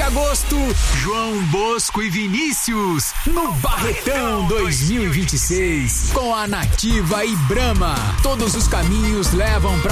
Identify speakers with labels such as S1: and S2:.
S1: agosto, João Bosco e Vinícius no Barretão 2026 com a Nativa e Brahma. Todos os caminhos levam pra